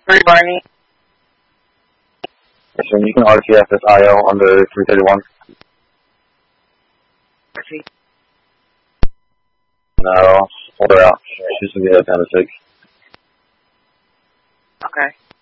Free Barney. Listen, you can RTF this IO under 331. No, hold her out. She's going to be down to 6. Okay.